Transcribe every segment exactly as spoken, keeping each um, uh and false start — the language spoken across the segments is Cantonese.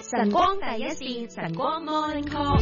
晨光第一線，晨光 Morning Call。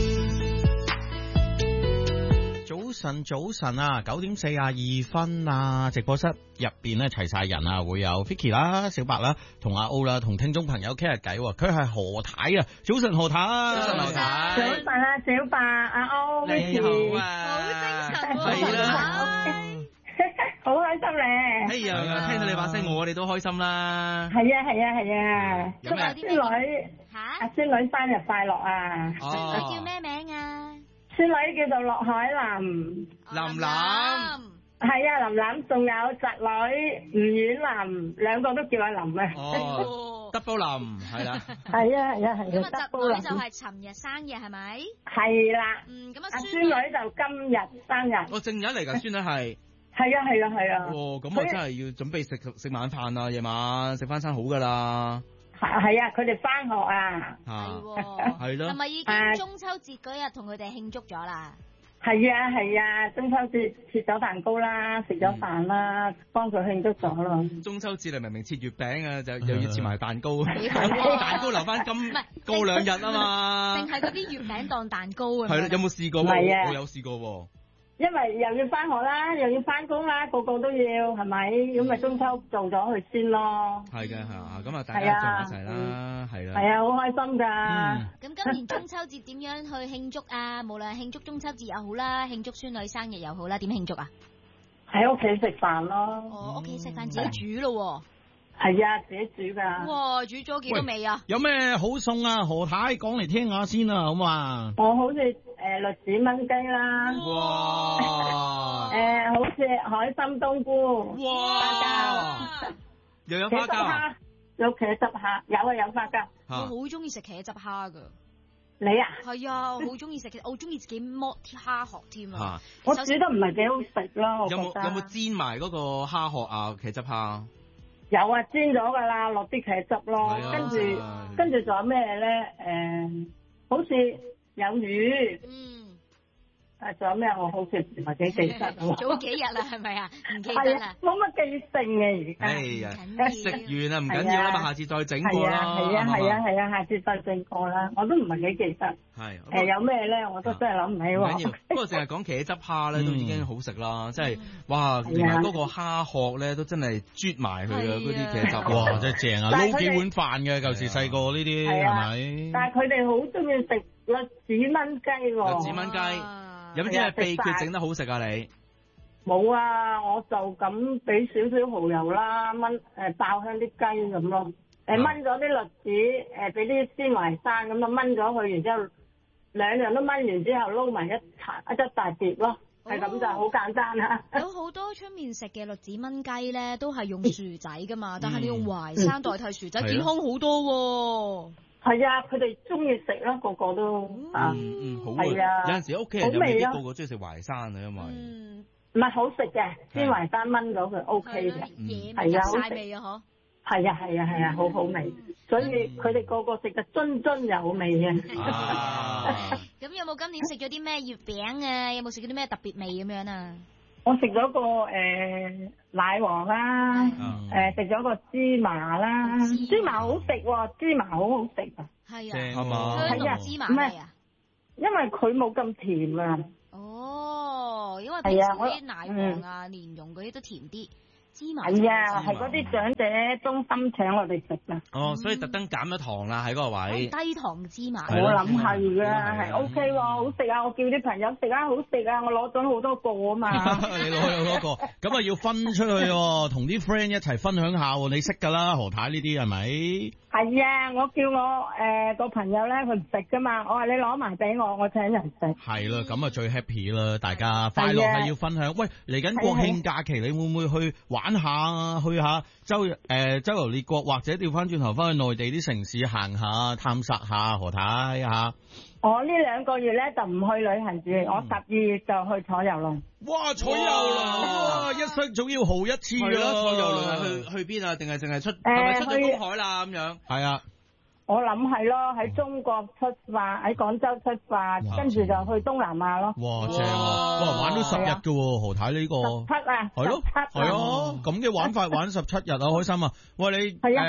早晨，早晨啊，九點四十二分啊，直播室入邊咧齊晒人啊，會有 Vicky 啦、小白啦、同阿 O 啦，同聽眾朋友傾下偈。佢係何太啊，早晨何太， 早晨何太， 早晨啊，小白、阿 O， 你好啊， 好精神喎， 係啦， 好開心咧。 哎呀，聽到你把聲，我哋都開心啦。 係啊，係啊，係啊。 有咩？ 孫女吓？ 阿孫女生日快樂啊！ 佢叫咩名啊？ 孫女叫做樂海林， 林林， 係啊，林林，仲有侄女吳婉林，兩個都叫阿林啊。 哦，double 林係啦。 係啊，係啊，係啊。 咁啊，侄女就係尋日生日係咪？ 係啦。 嗯，咁啊， 阿孫女就今日生日。 我正日嚟㗎，孫女係。 係啊，係啊，係啊。 哦，咁我真係要準備食食晚飯啦，夜晚食翻餐好㗎啦。 係係啊，佢哋翻學啊。 係喎。 係咯。 係咪已經中秋節嗰日同佢哋慶祝咗啦？ 係啊係啊，中秋節切咗蛋糕啦，食咗飯啦，幫佢慶祝咗咯。 中秋節你明明切月餅啊，就又要切埋蛋糕，蛋糕留翻今過兩日啊嘛。 定係嗰啲月餅當蛋糕啊？ 係咯，有冇試過？ 係啊， 我有試過喎。 因為又要翻學啦，又要翻工啦，個個都要，係咪？咁咪中秋做咗佢先咯。 係嘅，係啊，咁啊，大家聚埋一齊啦，係啦。 係啊，好開心噶。 咁今年中秋節點樣去慶祝啊？無論慶祝中秋節又好啦，慶祝孫女生日又好啦，點慶祝啊？ 喺屋企食飯咯。 哦，屋企食飯自己煮咯。 係啊，自己煮噶。 哇，煮咗幾多味啊？ 有咩好餸啊？何太講嚟聽下先啊，好嘛？ 我好似誒栗子炆雞啦。 哇！ 誒，好似海參冬菇。 哇！ 花膠。 又有花膠。 有茄汁蝦，有啊，有花膠。 我好中意食茄汁蝦噶。 你啊？ 係啊，我好中意食嘅，我中意自己剝啲蝦殼添啊。 我煮得唔係幾好食咯， 有冇有冇煎埋嗰個蝦殼啊？茄汁蝦？ 有啊，煎咗噶啦，落啲茄汁咯，跟住跟住仲有咩咧？誒，好似有魚。嗯。誒，仲有咩？我好似唔係幾記得。 早幾日啦，係咪啊？唔記得啦。 冇乜記性嘅而家。 哎呀，食完啊，唔緊要啦，嘛下次再整過啦。 係啊係啊係啊，下次再整過啦。我都唔係幾記得。 係。 誒，有咩咧？我都真係諗唔起喎。 唔緊要，不過淨係講茄汁蝦咧，都已經好食啦。即係哇，連埋嗰個蝦殼咧，都真係啜埋佢啊！嗰啲茄汁， 哇，真係正啊！撈幾碗飯嘅，舊時細個呢啲係咪？ 但係佢哋好中意食栗子炆雞喎。 栗子炆雞。有冇啲咩秘訣整得好食啊？你冇啊，我就咁俾少少蠔油啦，炆誒爆香啲雞咁咯。誒炆咗啲栗子，誒俾啲鮮淮山咁啊炆咗佢，然之後兩樣都炆完之後撈埋一齊一大碟咯，係咁就好簡單啦。 有好多出面食嘅栗子炆雞咧，都係用薯仔噶嘛，但係你用淮山代替薯仔，健康好多。 係啊，佢哋中意食啦，個個都啊， 嗯好係啊， 有陣時屋企人又未必個個中意食淮山啊，因為唔係好食嘅，鮮淮山炆咗佢 O K 嘅，係啊， 晒味啊嗬， 係啊係啊係啊，好好味，所以佢哋個個食嘅津津有味嘅。 咁有冇今年食咗啲咩月餅啊？有冇食咗啲咩特別味咁樣啊？ 我食咗個誒奶黃啦，誒食咗個芝麻啦，芝麻好食喎，芝麻好好食啊， 係啊， 係嘛， 係啊，芝麻味啊， 因為佢冇咁甜啊。 哦，因為平時啲奶黃啊、蓮蓉嗰啲都甜啲。 係啊，係嗰啲長者中心請我哋食噶。 哦，所以特登減咗糖啦，喺嗰個位。 低糖芝麻。 我諗係噶，係 O K 喎，好食啊！我叫啲朋友食啊，好食啊！我攞咗好多個啊嘛。 你攞咗好多個，咁啊要分出去喎，同啲 friend 一齊分享下喎。你識噶啦，何太呢啲係咪？ 係啊，我叫我誒個朋友咧，佢唔食噶嘛，我話你攞埋俾我，我請人食。 係啦，咁啊最 happy 啦，大家快樂係要分享。喂，嚟緊國慶假期，你會唔會去玩下？去下周誒周遊列國，或者調翻轉頭翻去內地啲城市行下、探索下，何太嚇？ 我呢兩個月咧就唔去旅行住，我十二月就去坐遊輪。 哇！坐遊輪，哇！一生總要豪一次㗎啦。 坐遊輪係去去邊啊？定係淨係出係咪出咗公海啦咁樣？ 係啊。 我諗係咯，喺中國出發，喺廣州出發，跟住就去東南亞咯。 哇，正啊！哇，玩到十日㗎喎，何太呢個？ 七啊， 係咯，係啊，咁嘅玩法玩十七日啊，開心啊！喂，你誒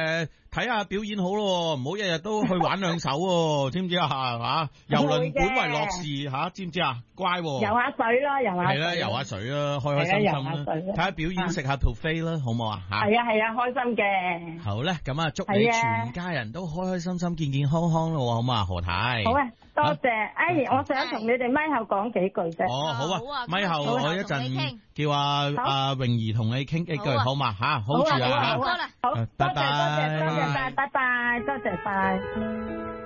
睇下表演好咯，唔好日日都去玩兩手喎，知唔知啊？吓，遊輪本為樂事吓，知唔知啊？乖喎， 游下水啦，游下係啦，游下水啦，開開心心啦，睇下表演，食下 buffet 啦，好唔好啊？吓， 係啊係啊，開心嘅。 好咧，咁啊，祝你全家人都開開心心、健健康康咯，好嘛，何太？ 好啊，多謝。哎，我想同你哋咪後講幾句啫。 哦，好啊，咪後我一陣叫阿阿泳兒同你傾幾句，好嘛？吓，好住啊， 好啊，好啊，好，多謝多謝多謝晒，拜拜，多謝晒。